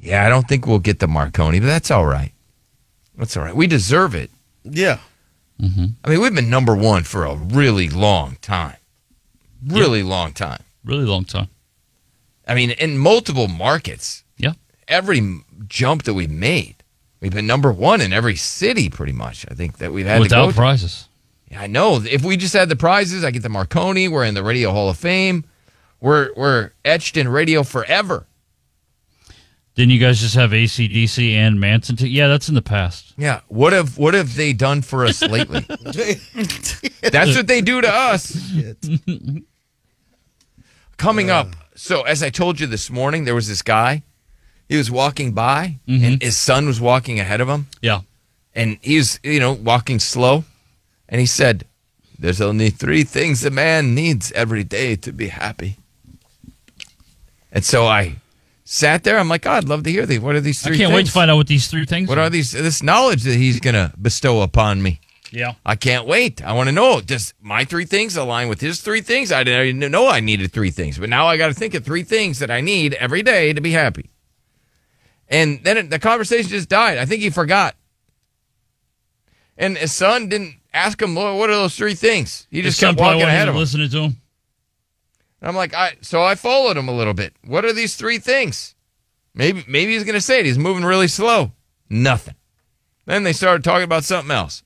Yeah, I don't think we'll get the Marconi, but that's all right. That's all right. We deserve it. Yeah. Mm-hmm. I mean, we've been number one for a really long time. Really long time. Really long time. I mean, in multiple markets. Yeah. Every jump that we've made, we've been number one in every city pretty much. I think that we've had without to go prizes. Yeah, I know. If we just had the prizes, I get the Marconi. We're in the Radio Hall of Fame. We're etched in radio forever. Didn't you guys just have AC/DC and Manson? Yeah, that's in the past. Yeah. What have they done for us lately? That's what they do to us. Coming up. So as I told you this morning, there was this guy. He was walking by, and his son was walking ahead of him. Yeah. And he was, walking slow. And he said, "There's only 3 things a man needs every day to be happy." And so I sat there. I'm like, God, I'd love to hear these. What are these 3 things? I can't wait to find out what these 3 things What are these? This knowledge that he's going to bestow upon me. Yeah. I can't wait. I want to know, does my 3 things align with his 3 things? I didn't know I needed 3 things, but now I got to think of 3 things that I need every day to be happy. And then the conversation just died. I think he forgot. And his son didn't ask him, well, what are those 3 things? He just kept walking ahead of him. Listening to him. And I'm like, so I followed him a little bit. What are these 3 things? Maybe he's going to say it. He's moving really slow. Nothing. Then they started talking about something else.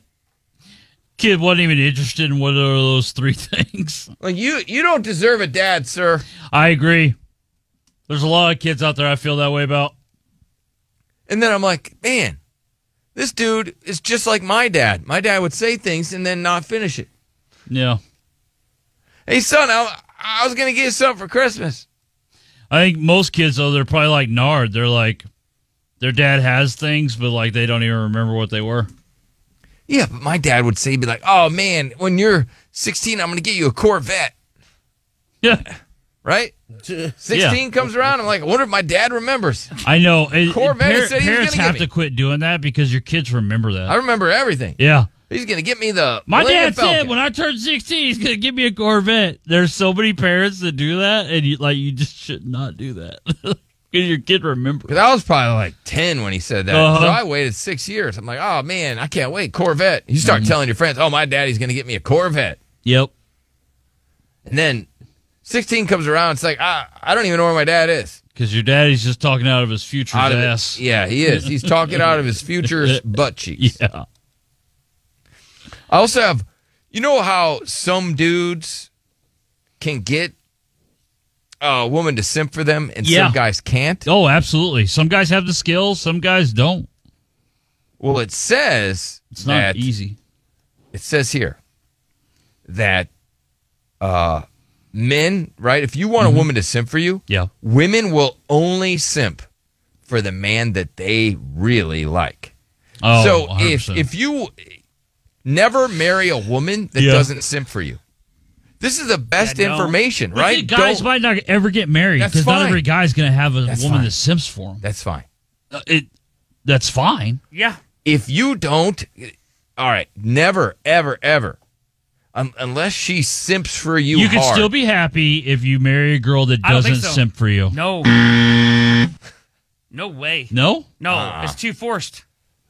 Kid wasn't even interested in what are those 3 things. Like you don't deserve a dad, sir. I agree. There's a lot of kids out there I feel that way about. And then I'm like, man, this dude is just like my dad. My dad would say things and then not finish it. Yeah. Hey, son, I was going to get you something for Christmas. I think most kids, though, they're probably like Nard. They're like, their dad has things, but like they don't even remember what they were. Yeah, but my dad would say, be like, oh, man, when you're 16, I'm going to get you a Corvette. Yeah. Right? 16 comes around. I'm like, I wonder if my dad remembers. I know. Corvette said he was parents gonna have give me. to quit doing that because your kids remember that. I remember everything. Yeah. He's going to get me the My Millennium dad said Falcon. when I turn 16, he's going to give me a Corvette. There's so many parents that do that, and you just should not do that because your kid remembers. Because I was probably like 10 when he said that. Uh-huh. So I waited 6 years. I'm like, oh, man, I can't wait. Corvette. You start telling your friends, oh, my daddy's going to get me a Corvette. Yep. And then 16 comes around. It's like, I don't even know where my dad is. Because your daddy's just talking out of his future ass. Yeah, he is. He's talking out of his future butt cheeks. Yeah. I also have, you know how some dudes can get a woman to simp for them and some guys can't? Oh, absolutely. Some guys have the skills, some guys don't. Well, it says It's not easy. It says here that men, right, if you want a woman to simp for you, women will only simp for the man that they really like. Oh, so 100%. if you never marry a woman that doesn't simp for you. This is the best information, right? Guys might not ever get married because not every guy's going to have a woman that simps for him. That's fine. That's fine. Yeah. If you don't, all right, never, ever, ever, unless she simps for you You can hard. still be happy if you marry a girl that I don't think doesn't so. simp for you. No. No way. No? No, it's too forced.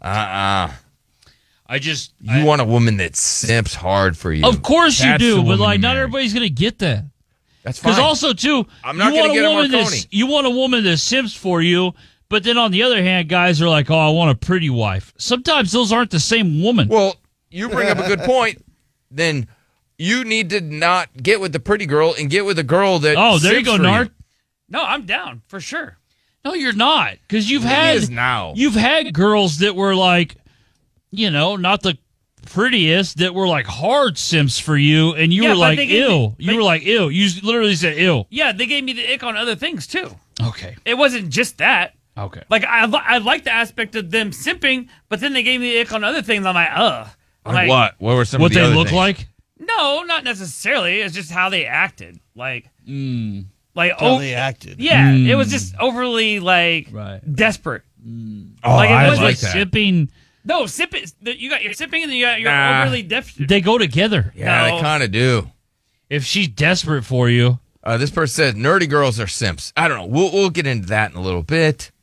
You want a woman that simps hard for you. Of course That's you the do, but woman like to not marry. everybody's going to get that. That's fine. Because also, too, I'm not going to get a Marconi. You want a woman that simps for you, but then on the other hand, guys are like, oh, I want a pretty wife. Sometimes those aren't the same woman. Well, you bring up a good point. Then you need to not get with the pretty girl and get with a girl that oh, there you simps go, for Nart. No, I'm down for sure. No, you're not. Because He is now. You've had girls that were like, not the prettiest, that were like hard simps for you, and you were like, ew. You were like, ew. You literally said, ew. Yeah, they gave me the ick on other things, too. Okay. It wasn't just that. Okay. Like, I like the aspect of them simping, but then they gave me the ick on other things. I'm like, ugh. Like what? What were some what of the they other look things? like? No, not necessarily. It's just how they acted. Like, How they acted. Yeah, it was just overly, desperate. Oh, Like, it I wasn't like that. Sipping. No, sipping. You got your sipping and then you got your overly desperate. They go together. Yeah, No. they kind of do. If she's desperate for you. This person said nerdy girls are simps. I don't know. We'll get into that in a little bit.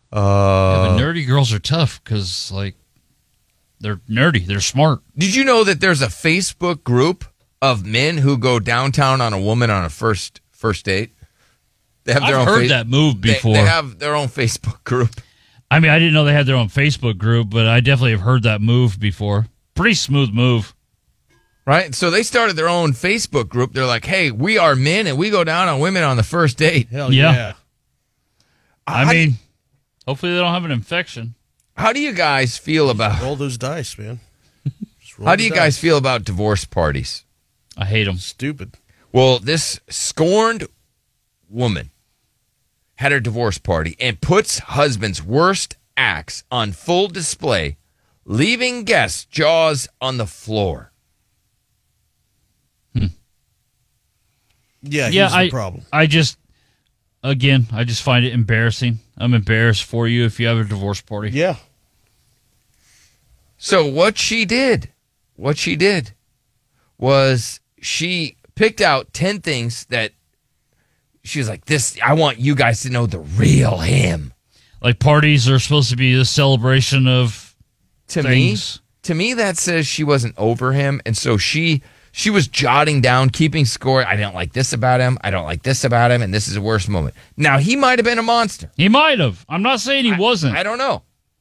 But nerdy girls are tough because, like, they're nerdy. They're smart. Did you know that there's a Facebook group of men who go downtown on a woman on a first date? They have their I've own heard that move before. They have their own Facebook group. I mean, I didn't know they had their own Facebook group, but I definitely have heard that move before. Pretty smooth move. Right? So they started their own Facebook group. They're like, hey, we are men and we go down on women on the first date. Hell yeah. I mean, hopefully they don't have an infection. How do you guys feel about... Roll those dice, man. How do you guys feel about divorce parties? I hate them. Stupid. Well, this scorned woman had her divorce party and puts husband's worst acts on full display, leaving guests' jaws on the floor. Yeah, here's the problem. I just find it embarrassing. I'm embarrassed for you if you have a divorce party. Yeah. So what she did was she picked out 10 things that she was like, this, I want you guys to know the real him. Like parties are supposed to be a celebration of things. To me, that says she wasn't over him. And so she was jotting down, keeping score. I don't like this about him. I don't like this about him. And this is the worst moment. Now, he might have been a monster. He might have. I'm not saying he wasn't. I don't know.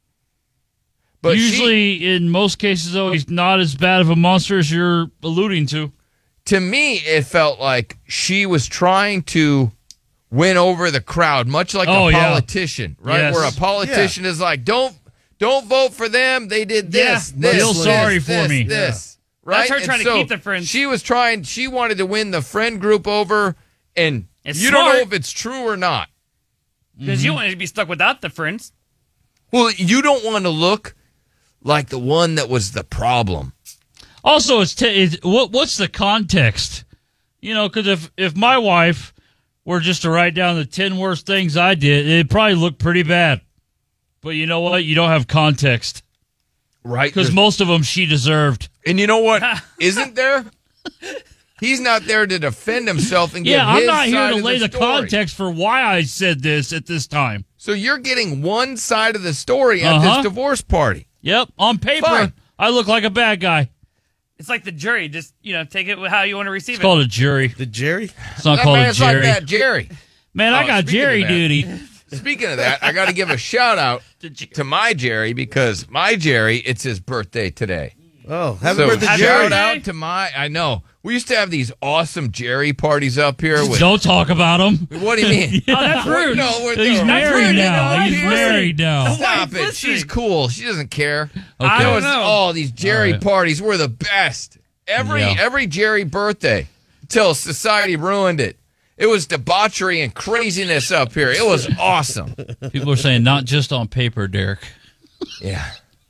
But usually, in most cases, though, he's not as bad of a monster as you're alluding to. To me, it felt like she was trying to win over the crowd, much like a politician, right? Yes. Where a politician is like, don't vote for them. They did this. Feel sorry for me. This. Right? That's her trying to keep the friends. She wanted to win the friend group over, and it's you smart. don't know if it's true or not. Because you wanted to be stuck without the friends. Well, you don't want to look like the one that was the problem. Also, what's the context? You know, because if my wife were just to write down the 10 worst things I did, it'd probably look pretty bad. But you know what? You don't have context. Right. Because most of them she deserved. And you know what isn't there? He's not there to defend himself and give his side I'm not here to lay the story. context for why I said this at this time. So you're getting one side of the story at this divorce party. Yep. On paper, Fine. I look like a bad guy. It's like the jury. Just, take it how you want to receive It's it. call it a jury. The Jerry? It's not That called a man's jury. like that Jerry. Man, I got speaking of Jerry that. duty. Speaking of that, I got to give a shout out to my Jerry because my Jerry, it's his birthday today. Oh, happy So birthday, shout Jerry. out to I know. We used to have these awesome Jerry parties up here. With, Don't talk about him. what do you mean? Oh, that's rude. No, He's married now. He's married now. Stop Why it. is She's listening? cool. She doesn't care. Okay. There was, know. these Jerry All right. parties were the best. Every Jerry birthday until society ruined it. It was debauchery and craziness up here. It was awesome. People are saying not just on paper, Derek. Yeah.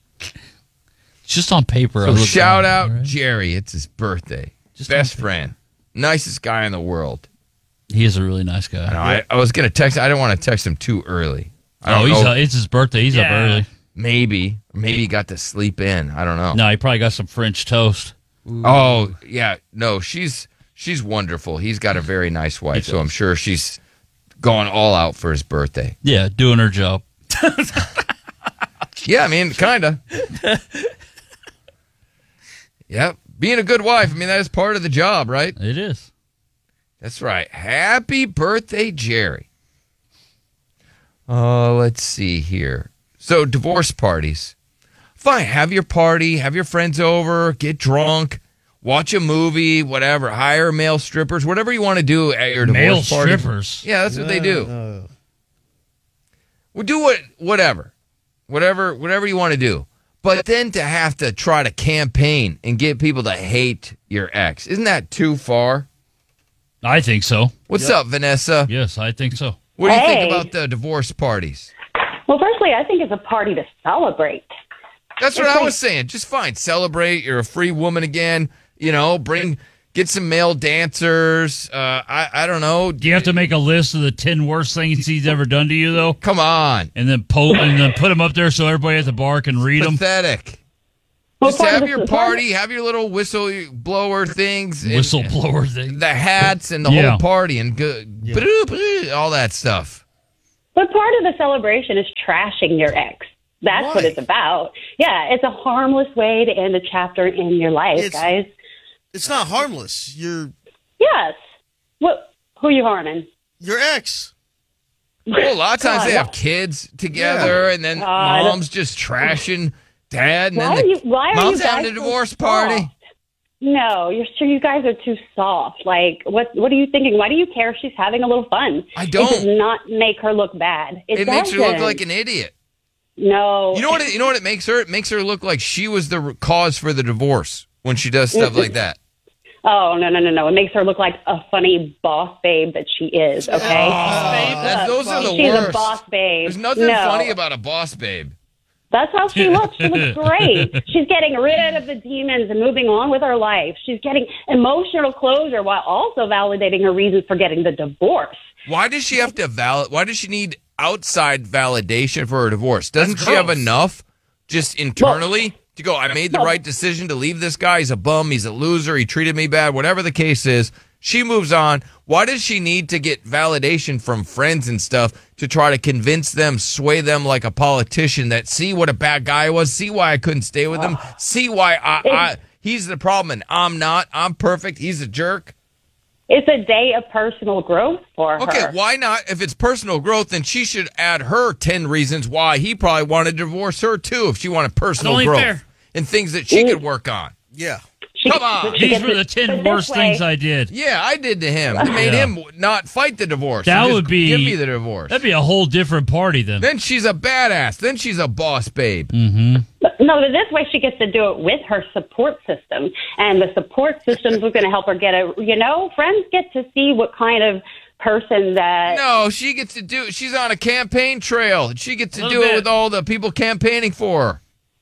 Just on paper. I So look shout bad, out all right? Jerry. It's his birthday. Just Best on- friend. Nicest guy in the world. He is a really nice guy. I was going to text. I didn't want to text him too early. I don't know. It's his birthday. He's up Yeah. early. Maybe he got to sleep in. I don't know. No, he probably got some French toast. Oh, yeah. No, she's wonderful. He's got a very nice wife, so I'm sure she's gone all out for his birthday. Yeah, doing her job. Yeah, I mean, kind of. Yeah, being a good wife, I mean, that is part of the job, right? It is. That's right. Happy birthday, Jerry. Let's see here. So, divorce parties. Fine, have your party, have your friends over, get drunk, watch a movie, whatever. Hire male strippers, whatever you want to do at your Male divorce party. strippers. Yeah, that's what they do. Well, do whatever you want to do. But then to have to try to campaign and get people to hate your ex, isn't that too far? I think so. What's up, Vanessa? Yes, I think so. What do you think Hey. about the divorce parties? Well, firstly, I think it's a party to celebrate. That's what I was saying. Just fine. Celebrate. You're a free woman again. You know, get some male dancers. I don't know. Do you have to make a list of the 10 worst things he's ever done to you, though? Come on. And then put them up there so everybody at the bar can read them? Pathetic. Well, Just part of have this your is part of- party. Have your little whistle blower things. and Whistleblower thing. The hats and the Yeah. whole party and all that stuff. But part of the celebration is trashing your ex. That's what Why? it's about. Yeah, it's a harmless way to end a chapter in your life, guys. It's not harmless. Yes. Who are you harming? Your ex. Well, a lot of times God, they have kids together, and then mom's just trashing dad, and then Why are mom's you guys having a so divorce party. soft? No, you're sure you guys are too soft. Like, what are you thinking? Why do you care if she's having a little fun? I don't. It does not make her look bad. It makes her look doesn't. like an idiot. No. You know what it makes her? It makes her look like she was the cause for the divorce when she does stuff like that. Oh, no. It makes her look like a funny boss babe that she is, okay? Those are the She's worst. a boss babe. There's nothing No. funny about a boss babe. That's how she looks. She looks great. She's getting rid of the demons and moving on with her life. She's getting emotional closure while also validating her reasons for getting the divorce. Why does she have to Why does she need outside validation for her divorce? Doesn't she have enough just internally to go, I made the right decision to leave this guy. He's a bum. He's a loser. He treated me bad. Whatever the case is, she moves on. Why does she need to get validation from friends and stuff to try to convince them, sway them like a politician that see what a bad guy I was, see why I couldn't stay with him, see why he's the problem and I'm not. I'm perfect. He's a jerk. It's a day of personal growth for her. Okay, why not? If it's personal growth, then she should add her 10 reasons why he probably wanted to divorce her, too, if she wanted personal only growth fair. and things that she could work on. Yeah. Come on. These were the 10 worst things I did. Yeah, I did to him. I made him not fight the divorce. That and just would be give me the divorce. That'd be a whole different party then. Then she's a badass. Then she's a boss babe. No, but this way she gets to do it with her support system. And the support system is going to help her get friends get to see what kind of person that... No, she gets to do it. She's on a campaign trail. She gets to Little do it bit. with all the people campaigning for her.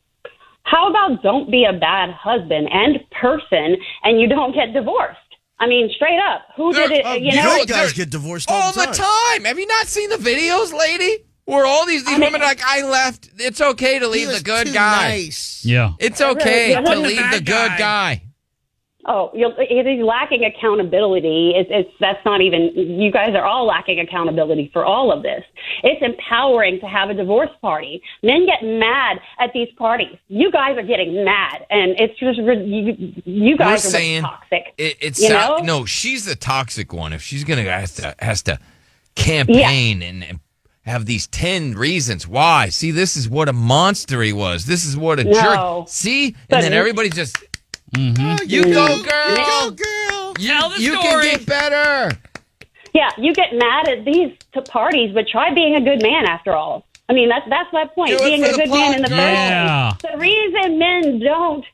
How about don't be a bad husband and person and you don't get divorced? I mean, straight up. Who did it? You know guys get divorced all the time. Have you not seen the videos, lady? Where all these women are like, I left. It's okay to leave He the was good too guy. Nice. Yeah. It's okay Yeah, to he's a leave the bad good guy. guy. Oh, he's lacking accountability. That's not even. You guys are all lacking accountability for all of this. It's empowering to have a divorce party. Men get mad at these parties. You guys are getting mad, and it's just you guys We're are saying toxic. No, she's the toxic one. If she's gonna has to campaign and have these 10 reasons why. See, this is what a monster he was. This is what a jerk. See, But- and then everybody just you go, girl. Go, girl. Tell the You story. can get better. Yeah, you get mad at these parties, but try being a good man after all. I mean, that's my point. Do it Being for a the good man in the pot, first girl. place. The reason men don't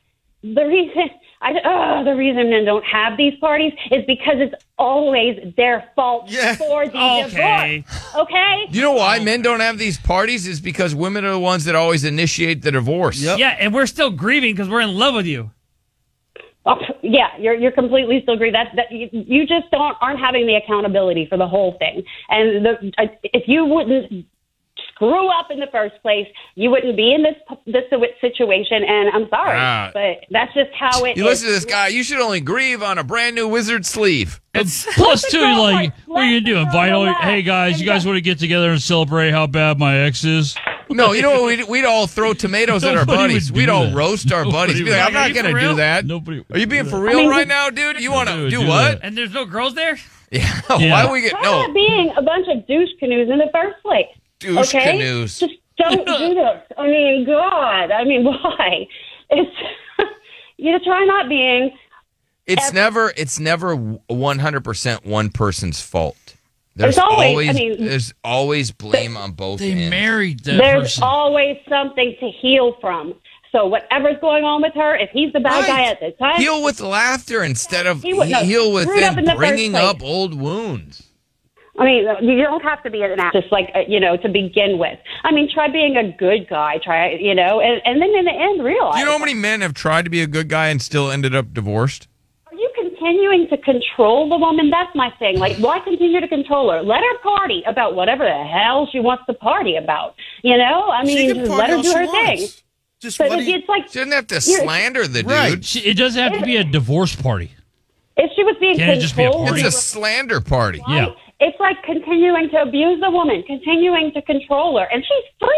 have these parties is because it's always their fault Yeah. for the Okay. divorce. Okay? You know why men don't have these parties is because women are the ones that always initiate the divorce. Yep. Yeah, and we're still grieving because we're in love with you. Oh, yeah, you're completely still agree. That you just aren't having the accountability for the whole thing. And if you wouldn't screw up in the first place, you wouldn't be in this situation. And I'm sorry, but that's just how it is. You listen to this guy, you should only grieve on a brand new wizard sleeve. Plus, too, girl like, like, what are you let the doing? girl Invite all, relax. hey, guys, you guys want to get together and celebrate how bad my ex is? No, you know what? We'd all throw tomatoes at our Nobody buddies. would do We'd all that. roast our buddies. Be like, would. I'm not Are you going to for do real? that. Nobody. Are you being for I real mean, right now, dude? You want to Nobody do would do what? And there's no girls there? Yeah. Yeah. Why we get Try not no being a bunch of douche canoes in the first place. douche Okay? canoes? Just don't do this. I mean, God. I mean, why? It's try not being. It's never 100% one person's fault. There's It's always- I mean- there's always blame on both They ends. married that There's person. always something to heal from. So whatever's going on with her, if he's the bad guy at the time, Heal with laughter instead of He would- no, heal with screwed up in them the first bringing place. up old wounds. I mean, you don't have to be an actor, just like, to begin with. I mean, try being a good guy, and then in the end realize. Do you know how many men have tried to be a good guy and still ended up divorced? Are you continuing to control the woman? That's my thing. Like, why continue to control her? Let her party about whatever the hell she wants to party about. I She mean, can just party let her all do she her wants. thing. Just But what do you, it's like, She doesn't have to You're- slander the Right. dude. It doesn't have to be a divorce party. if she was being Can't it just be a controlled, party? It's a slander party. Yeah. it's like continuing to abuse the woman, continuing to control her, and she's free.